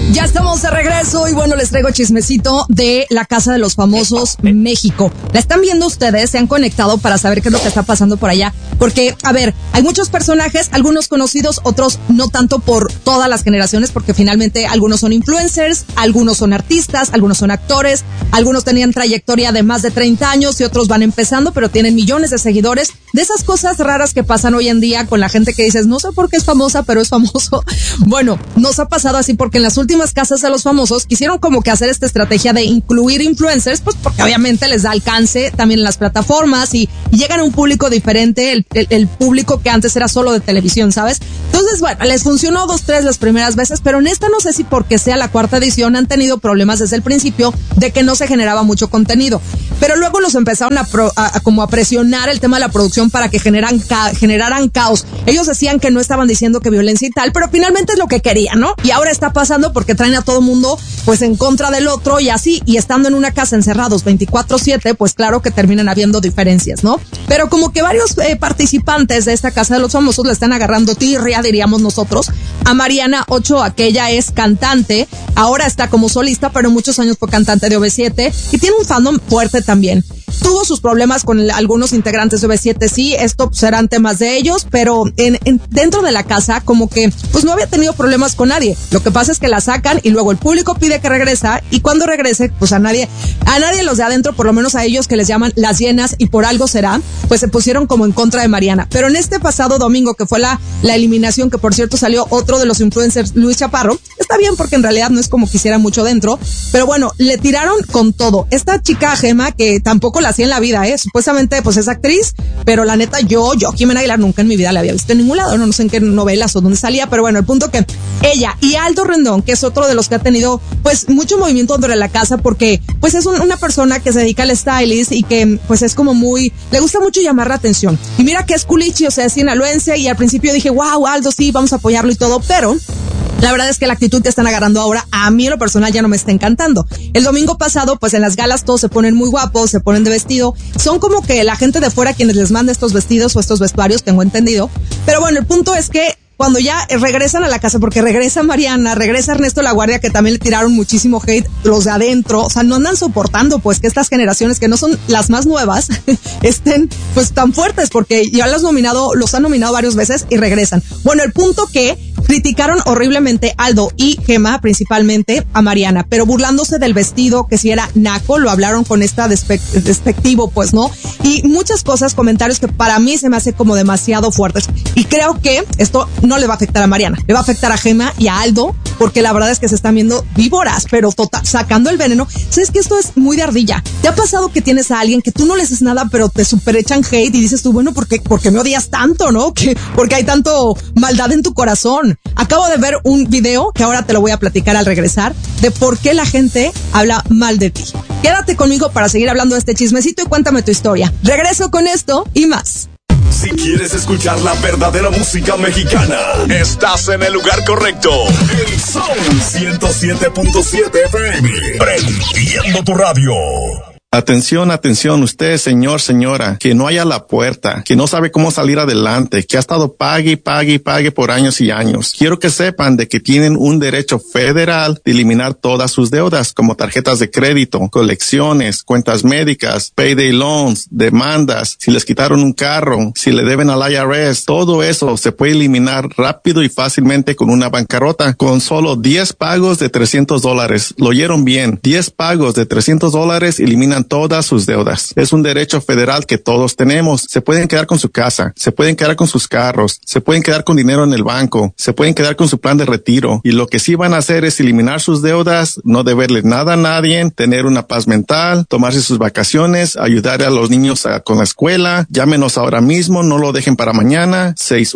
Ya estamos de regreso y bueno, les traigo chismecito de la Casa de los Famosos México. ¿La están viendo ustedes? ¿Se han conectado para saber qué es lo que está pasando por allá? Porque, a ver, hay muchos personajes, algunos conocidos, otros no tanto por todas las generaciones, porque finalmente algunos son influencers, algunos son artistas, algunos son actores, algunos tenían trayectoria de más de 30 años y otros van empezando, pero tienen millones de seguidores. De esas cosas raras que pasan hoy en día con la gente que dices, no sé por qué es famosa, pero es famoso. Bueno, nos ha pasado así porque en las últimas casas de los famosos quisieron como que hacer esta estrategia de incluir influencers, pues porque obviamente les da alcance también en las plataformas y llegan a un público diferente, el público que antes era solo de televisión, ¿sabes? Entonces, bueno, les funcionó 2, 3 las primeras veces, pero en esta no sé si porque sea la cuarta edición han tenido problemas desde el principio de que no se generaba mucho contenido. Pero luego los empezaron a presionar el tema de la producción para que generaran caos. Ellos decían que no estaban diciendo que violencia y tal, pero finalmente es lo que querían, ¿no? Y ahora está pasando porque traen a todo mundo pues en contra del otro y así, y estando en una casa encerrados 24/7, pues claro que terminan habiendo diferencias, ¿no? Pero como que varios participantes de esta Casa de los Famosos le están agarrando tirria, diríamos nosotros, a Mariana Ochoa, que ella es cantante, ahora está como solista, pero muchos años fue cantante de OV7 y tiene un fandom fuerte también. Tuvo sus problemas con algunos integrantes de OV7, sí, esto serán temas de ellos, pero dentro de la casa como que pues no había tenido problemas con nadie. Lo que pasa es que la sacan y luego el público pide que regresa y cuando regrese, pues a nadie los de adentro, por lo menos a ellos que les llaman las llenas y por algo será, pues se pusieron como en contra de Mariana. Pero en este pasado domingo que fue la eliminación, que por cierto salió otro de los influencers, Luis Chaparro, está bien porque en realidad no es como quisiera mucho dentro, pero bueno, le tiraron con todo. Esta chica Gema, que tampoco la hacía en la vida, supuestamente pues es actriz, pero la neta yo Jimena Aguilar nunca en mi vida la había visto en ningún lado, no sé en qué novelas o dónde salía, pero bueno, el punto que ella y Aldo Rendón, que es otro de los que ha tenido pues mucho movimiento dentro de la casa porque pues es una persona que se dedica al stylist y que pues es como le gusta mucho llamar la atención. Y mira que es culichi, o sea, es sinaloense y al principio dije, wow, Aldo, sí, vamos a apoyarlo y todo, pero la verdad es que la actitud que están agarrando ahora, a mí en lo personal ya no me está encantando. El domingo pasado, pues en las galas todos se ponen muy guapos, se ponen de vestido. Son como que la gente de fuera quienes les manda estos vestidos o estos vestuarios, tengo entendido. Pero bueno, el punto es que cuando ya regresan a la casa, porque regresa Mariana, regresa Ernesto La Guardia, que también le tiraron muchísimo hate, los de adentro, o sea, no andan soportando pues que estas generaciones que no son las más nuevas estén pues tan fuertes, porque ya los han nominado varias veces y regresan. Bueno, el punto que criticaron horriblemente Aldo y Gema, principalmente a Mariana, pero burlándose del vestido, que si era naco, lo hablaron con esta despectivo, pues, ¿no? Y muchas cosas, comentarios que para mí se me hace como demasiado fuertes. Y creo que esto no le va a afectar a Mariana, le va a afectar a Gema y a Aldo, porque la verdad es que se están viendo víboras, pero sacando el veneno. ¿Sabes que esto es muy de ardilla? ¿Te ha pasado que tienes a alguien que tú no le haces nada, pero te super echan hate y dices tú, bueno, ¿por qué me odias tanto, no? Porque hay tanto maldad en tu corazón. Acabo de ver un video, que ahora te lo voy a platicar al regresar, de por qué la gente habla mal de ti. Quédate conmigo para seguir hablando de este chismecito y cuéntame tu historia. Regreso con esto y más. Si quieres escuchar la verdadera música mexicana, estás en el lugar correcto. El Sound 107.7 FM. Prendiendo tu radio. Atención, atención, usted, señor, señora, que no haya la puerta, que no sabe cómo salir adelante, que ha estado pague por años y años. Quiero que sepan de que tienen un derecho federal de eliminar todas sus deudas, como tarjetas de crédito, colecciones, cuentas médicas, payday loans, demandas, si les quitaron un carro, si le deben al IRS, todo eso se puede eliminar rápido y fácilmente con una bancarrota, con solo 10 pagos de $300. Lo oyeron bien, 10 pagos de $300 eliminan todas sus deudas. Es un derecho federal que todos tenemos. Se pueden quedar con su casa, se pueden quedar con sus carros, se pueden quedar con dinero en el banco, se pueden quedar con su plan de retiro. Y lo que sí van a hacer es eliminar sus deudas, no deberle nada a nadie, tener una paz mental, tomarse sus vacaciones, ayudar a los niños con la escuela. Llámenos ahora mismo, no lo dejen para mañana.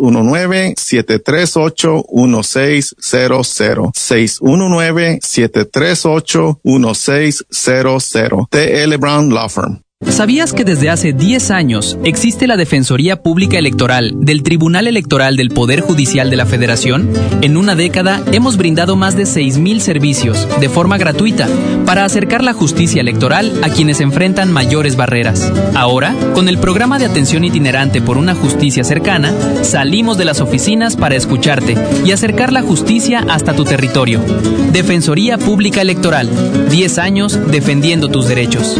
619-738-1600. 619-738-1600. TL Brown Law Firm. ¿Sabías que desde hace 10 años existe la Defensoría Pública Electoral del Tribunal Electoral del Poder Judicial de la Federación? En una década hemos brindado más de 6,000 servicios de forma gratuita para acercar la justicia electoral a quienes enfrentan mayores barreras. Ahora, con el programa de atención itinerante por una justicia cercana, salimos de las oficinas para escucharte y acercar la justicia hasta tu territorio. Defensoría Pública Electoral, 10 años defendiendo tus derechos.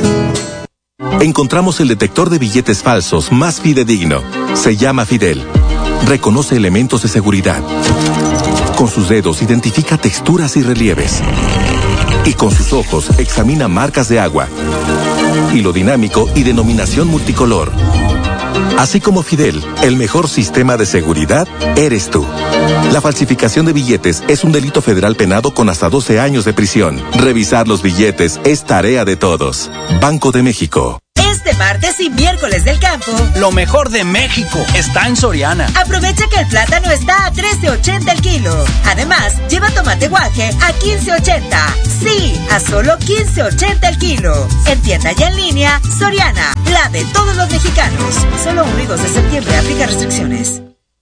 Encontramos el detector de billetes falsos más fidedigno. Se llama Fidel. Reconoce elementos de seguridad. Con sus dedos identifica texturas y relieves. Y con sus ojos examina marcas de agua, hilo dinámico y denominación multicolor. Así como Fidel, el mejor sistema de seguridad eres tú. La falsificación de billetes es un delito federal penado con hasta 12 años de prisión. Revisar los billetes es tarea de todos. Banco de México. Este martes y miércoles del campo, lo mejor de México está en Soriana. Aprovecha que el plátano está a $13.80 el kilo. Además, lleva tomate guaje a $15.80. Sí, a solo $15.80 el kilo. En tienda y en línea, Soriana, la de todos los mexicanos. Solo 1 y 2 de septiembre, aplica restricciones.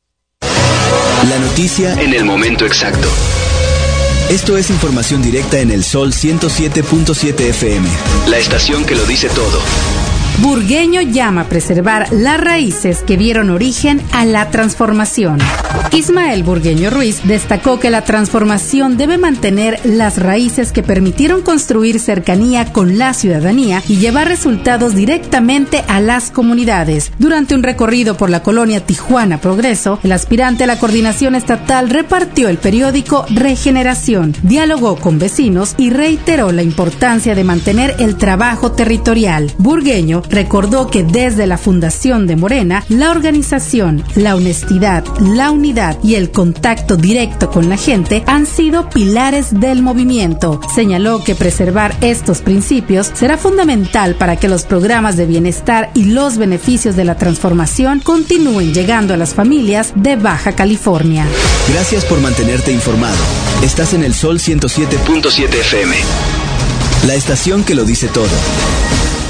La noticia en el momento exacto. Esto es información directa en el Sol 107.7 FM. La estación que lo dice todo. Burgueño llama a preservar las raíces que dieron origen a la transformación. Ismael Burgueño Ruiz destacó que la transformación debe mantener las raíces que permitieron construir cercanía con la ciudadanía y llevar resultados directamente a las comunidades. Durante un recorrido por la colonia Tijuana Progreso, el aspirante a la coordinación estatal repartió el periódico Regeneración, dialogó con vecinos y reiteró la importancia de mantener el trabajo territorial. Burgueño recordó que desde la fundación de Morena, la organización, la honestidad, la unidad y el contacto directo con la gente han sido pilares del movimiento. Señaló que preservar estos principios será fundamental para que los programas de bienestar y los beneficios de la transformación continúen llegando a las familias de Baja California. Gracias por mantenerte informado. Estás en el Sol 107.7 FM. La estación que lo dice todo.